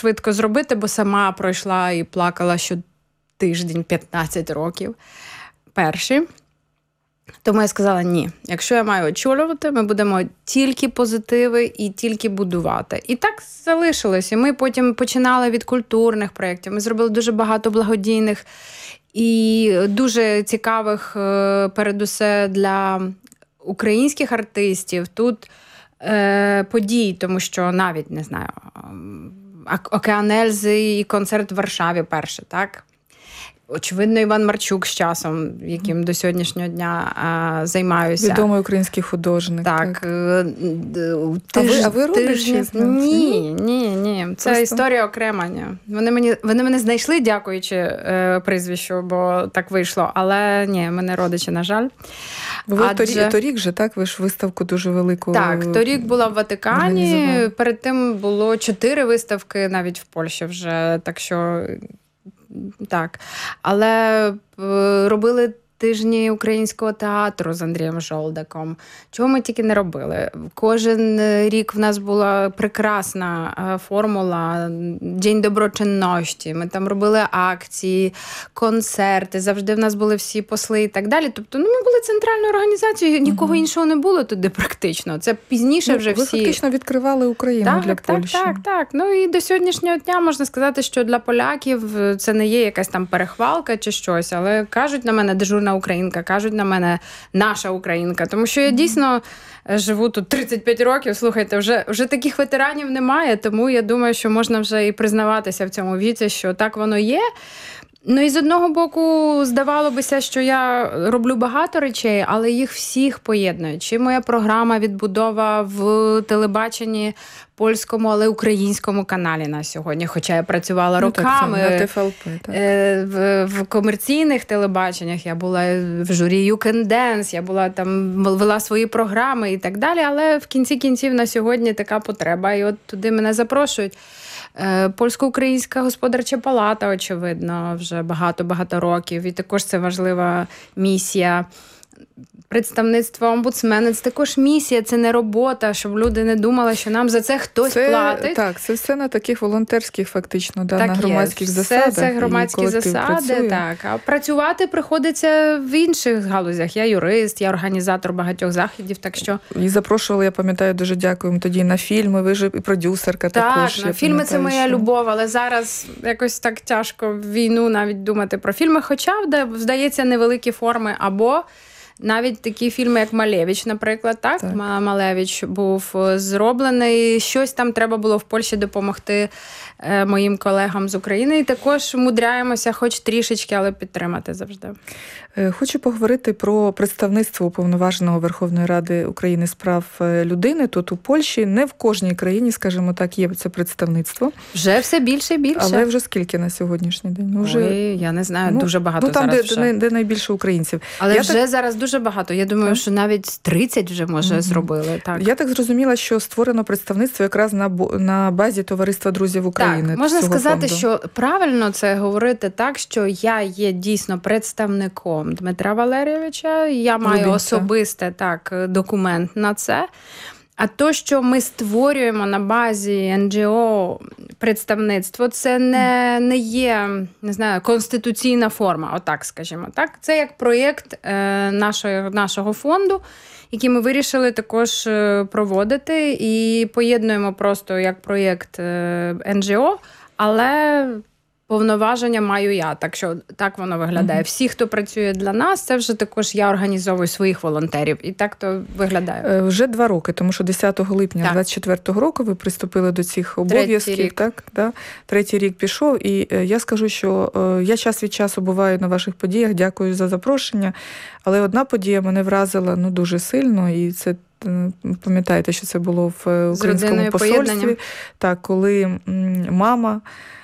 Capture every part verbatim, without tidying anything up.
швидко зробити, бо сама пройшла і плакала щотиждень п'ятнадцять років. Перші. Тому я сказала, ні, якщо я маю очолювати, ми будемо тільки позитиви і тільки будувати. І так залишилось. І ми потім починали від культурних проєктів. Ми зробили дуже багато благодійних і дуже цікавих, передусе для українських артистів. Тут е, подій, тому що навіть, не знаю, Океан Ельзи і концерт в Варшаві перший, так? Очевидно, Іван Марчук з часом, яким до сьогоднішнього дня а, займаюся. Відомий український художник. Так. так. А ви, а ви родичі? Ні, ні, ні. Це Просто... історія окрема. Ні. Вони, мені, вони мене знайшли, дякуючи е, прізвищу, бо так вийшло. Але ні, ми не родичі, на жаль. Ви Адже... торік, торік же, так? Ви ж виставку дуже велику... Так, торік була в Ватикані. Перед тим було чотири виставки навіть в Польщі вже. Так що... Так, але робили тижні українського театру з Андрієм Жолдаком. Чого ми тільки не робили. Кожен рік в нас була прекрасна формула День доброчинності. Ми там робили акції, концерти, завжди в нас були всі посли і так далі. Тобто, ну, ми були центральною організацією, нікого uh-huh. іншого не було туди практично. Це пізніше ну, вже ви всі... Ви фактично відкривали Україну так, для так, Польщі. Так, так, так. Ну і до сьогоднішнього дня можна сказати, що для поляків це не є якась там перехвалка чи щось, але кажуть на мене дежурна українка, кажуть на мене наша українка. Тому що я дійсно живу тут тридцять п'ять років, слухайте, вже, вже таких ветеранів немає, тому я думаю, що можна вже і признаватися в цьому віці, що так воно є. Ну і з одного боку, здавалося, що я роблю багато речей, але їх всіх поєднує. Чи моя програма «Відбудова» в телебаченні польському, але українському каналі на сьогодні, хоча я працювала ну, роками так, на Т Ф Л П, так. В, в комерційних телебаченнях, я була в журі You Can Dance, я була там, вела свої програми і так далі, але в кінці кінців на сьогодні така потреба, і от туди мене запрошують. Польсько-українська господарча палата, очевидно, вже багато-багато років. І також це важлива місія. Представництво омбудсмена – це також місія, це не робота, щоб люди не думали, що нам за це хтось це, платить. Так, це все на таких волонтерських, фактично, да, так на громадських є. засадах. Все це громадські засади, так. А працювати приходиться в інших галузях. Я юрист, я організатор багатьох заходів, так що... І запрошували, я пам'ятаю, дуже дякуємо тоді на фільми, ви ж і продюсерка так, також. Так, на фільми це моя що... любов, але зараз якось так тяжко в війну навіть думати про фільми, хоча, здається, невеликі форми, або... Навіть такі фільми, як «Малевич», наприклад, так? так. Малевич був зроблений. Щось там треба було в Польщі допомогти моїм колегам з України. І також мудряємося хоч трішечки, але підтримати завжди. Хочу поговорити про представництво Уповноваженого Верховної Ради України з прав людини тут у Польщі. Не в кожній країні, скажімо так, є це представництво. Вже все більше і більше. Але вже скільки на сьогоднішній день? Вже... Ой, я не знаю, ну, дуже багато ну, там, зараз де, вже. Де, де найбільше українців. Але я вже так... зараз дуже багато. Я думаю, так. що навіть тридцять вже, може, mm-hmm. зробили. Так. Я так зрозуміла, що створено представництво якраз на, на базі Товариства друзів України. Так, можна сказати, фонду. що правильно це говорити так, що я є дійсно представником Дмитра Валерійовича, я маю Любінця. особисте так, документ на це. А то, що ми створюємо на базі ен джі о представництво, це не, не є, не знаю, конституційна форма, отак, скажімо так. Це як проєкт е, нашої, нашого фонду, який ми вирішили також проводити і поєднуємо просто як проєкт е, ен джі о, але повноваження маю я, так що так воно виглядає. Mm-hmm. Всі, хто працює для нас, це вже також я організовую своїх волонтерів. І так то виглядає. Вже два роки, тому що десятого липня двадцять четвертого року ви приступили до цих обов'язків. Третій рік. Так, да? Третій рік пішов. І я скажу, що я час від часу буваю на ваших подіях, дякую за запрошення. Але одна подія мене вразила ну, дуже сильно, і це пам'ятаєте, що це було в українському посольстві. Так, коли мама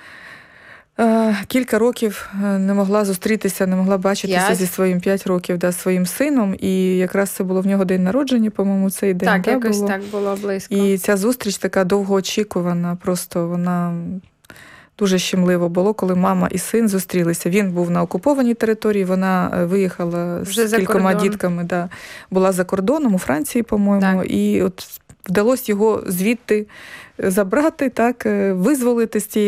кілька років не могла зустрітися, не могла бачитися п'ять. зі своїм п'ять років, да, своїм сином. І якраз це було в нього день народження, по-моєму, цей день. Так, да, якось було? так було близько. І ця зустріч така довгоочікувана, просто вона дуже щемливо було, коли мама і син зустрілися. Він був на окупованій території, вона виїхала вже з кількома кордон. дітками, да, була за кордоном, у Франції, по-моєму, так. І от вдалося його звідти забрати, так, визволити з цієї